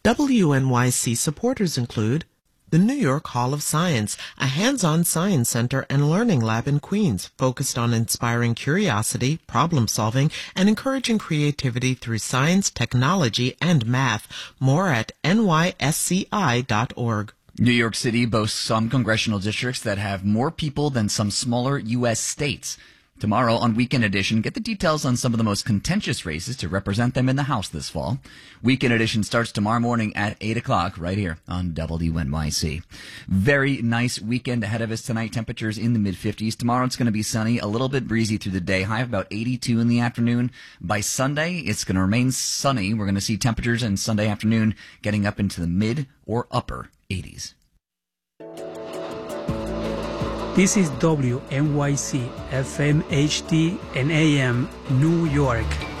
WNYC supporters include the New York Hall of Science, a hands-on science center and learning lab in Queens, focused on inspiring curiosity, problem-solving, and encouraging creativity through science, technology, and math. More at nysci.org. New York City boasts some congressional districts that have more people than some smaller U.S. states. Tomorrow on Weekend Edition, get the details on some of the most contentious races to represent them in the House this fall. Weekend Edition starts tomorrow morning at 8 o'clock right here on WNYC. Very nice weekend ahead of us tonight. Temperatures in the mid-50s. Tomorrow it's going to be sunny, a little bit breezy through the day. High of about 82 in the afternoon. By Sunday, it's going to remain sunny. We're going to see temperatures in Sunday afternoon getting up into the mid or upper 80s. This is WNYC FM HD and AM New York.